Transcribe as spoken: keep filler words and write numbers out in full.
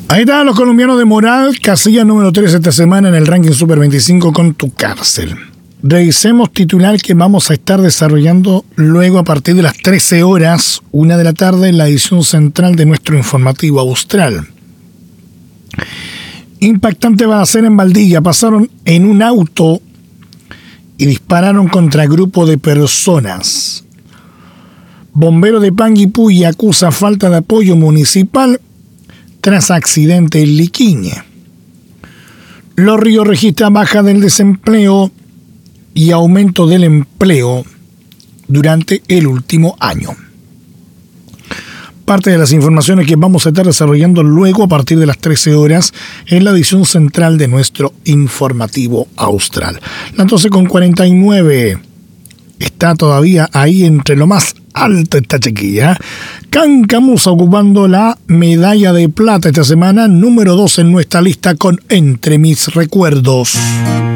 Ahí están los colombianos de Moral, casilla número tres esta semana en el ranking Super veinticinco con Tu Cárcel. Revisemos titular que vamos a estar desarrollando luego a partir de las trece horas, una de la tarde, en la edición central de nuestro informativo austral. Impactante balacera en Valdivia. Pasaron en un auto y dispararon contra grupo de personas. Bombero de Panguipulli acusa falta de apoyo municipal tras accidente en Liquiñe. Los Ríos registra baja del desempleo y aumento del empleo durante el último año. Parte de las informaciones que vamos a estar desarrollando luego a partir de las trece horas en la edición central de nuestro informativo austral. La doce con cuarenta y nueve está todavía ahí entre lo más alto esta chiquilla. Cancamusa ocupando la medalla de plata esta semana, número dos en nuestra lista con Entre Mis Recuerdos.